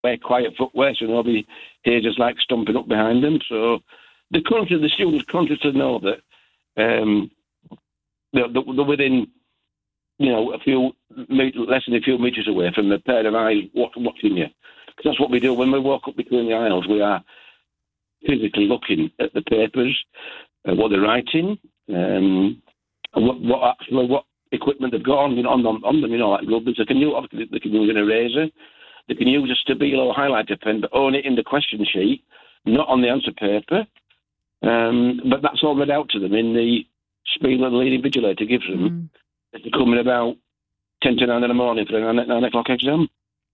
wear quiet footwear, so nobody hears us like stomping up behind them. So the students conscious to know that they're within, a few less than a few metres away from the pair of eyes watching you. Because that's what we do when we walk up between the aisles. We are physically looking at the papers, what they're writing, what equipment they've got on them, like rubbers. They can use an eraser. They can use a Stabilo highlighter pen, but only in the question sheet, not on the answer paper. But that's all read out to them in the spiel that the leading vigilator gives them. They're coming about 10 to 9 in the morning for a 9 o'clock exam.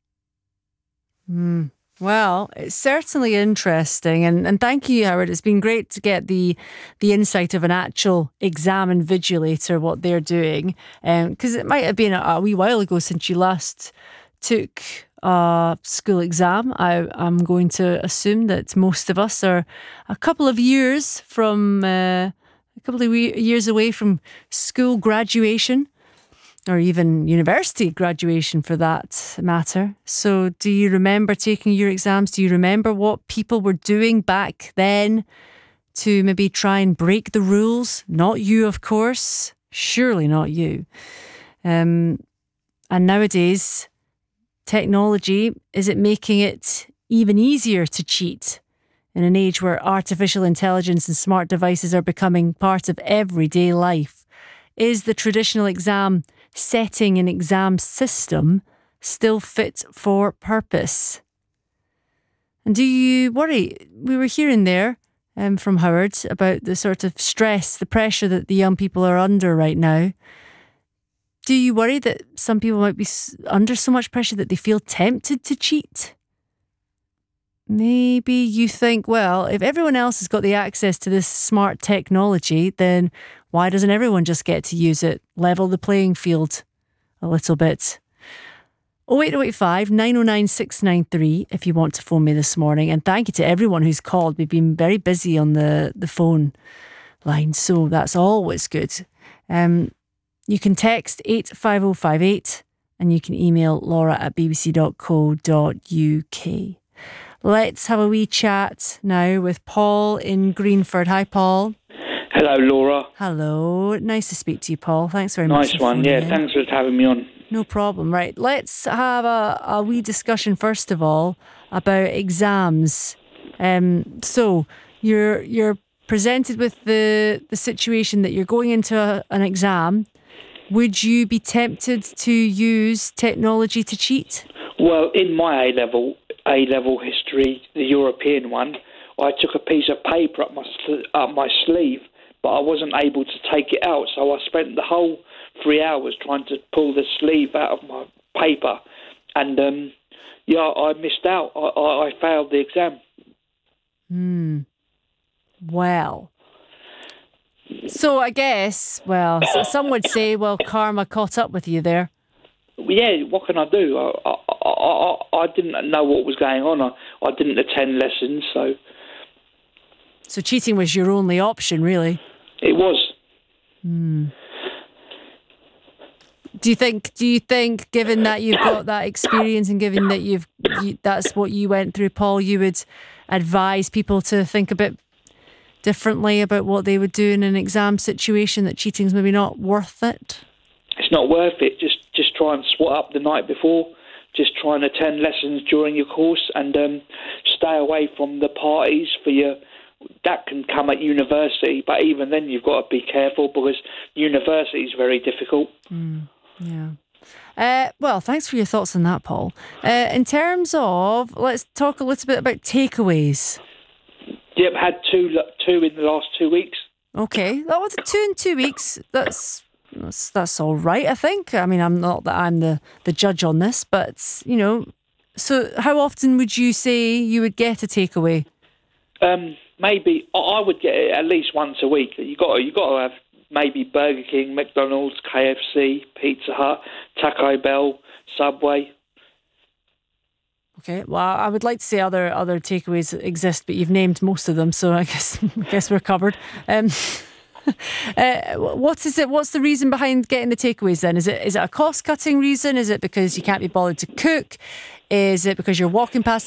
Well, it's certainly interesting, and thank you, Howard. It's been great to get the insight of an actual exam invigilator, what they're doing, because it might have been a wee while ago since you last took a school exam. I'm going to assume that most of us are a couple of years away from school graduation, or even university graduation for that matter. So do you remember taking your exams? Do you remember what people were doing back then to maybe try and break the rules? Not you, of course. Surely not you. And nowadays, technology, is it making it even easier to cheat in an age where artificial intelligence and smart devices are becoming part of everyday life? Is the traditional exam setting and exam system still fit for purpose? And do you worry? We were hearing there from Howard about the sort of stress, the pressure that the young people are under right now. Do you worry that some people might be under so much pressure that they feel tempted to cheat? Maybe you think, well, if everyone else has got the access to this smart technology, then why doesn't everyone just get to use it? Level the playing field a little bit. 08085 909 693 if you want to phone me this morning. And thank you to everyone who's called. We've been very busy on the phone line, so that's always good. You can text 85058 and you can email laura@bbc.co.uk. Let's have a wee chat now with Paul in Greenford. Hi, Paul. Hello, Laura. Hello. Nice to speak to you, Paul. Thanks very much. Nice one. Yeah, thanks for having me on. No problem. Right. Let's have a wee discussion, first of all, about exams. So you're presented with the situation that you're going into an exam. Would you be tempted to use technology to cheat? Well, in my A-level history, the European one, I took a piece of paper up my sleeve, but I wasn't able to take it out, so I spent the whole 3 hours trying to pull the sleeve out of my paper, and I missed out. I failed the exam. Well, so I guess, some would say, karma caught up with you there. Yeah, what can I do? I didn't know what was going on. I didn't attend lessons, so... So cheating was your only option, really? It was. Do you think, given that you've got that experience and given that that's what you went through, Paul, you would advise people to think a bit differently about what they would do in an exam situation, that cheating's maybe not worth it? It's not worth it. Just try and swat up the night before. Just try and attend lessons during your course and stay away from the parties for your... That can come at university, but even then you've got to be careful because university is very difficult. Yeah. Well, thanks for your thoughts on that, Paul. In terms of, let's talk a little bit about takeaways. Yep, had two in the last 2 weeks. Okay, that was 2 in 2 weeks. That's all right, I think. I mean, I'm not that I'm the judge on this, but so how often would you say you would get a takeaway? Maybe I would get it at least once a week. You got to have maybe Burger King, McDonald's, KFC, Pizza Hut, Taco Bell, Subway. Okay, well, I would like to say other takeaways exist, but you've named most of them, so I guess we're covered. What is it? What's the reason behind getting the takeaways then? Is it a cost cutting reason? Is it because you can't be bothered to cook? Is it because you're walking past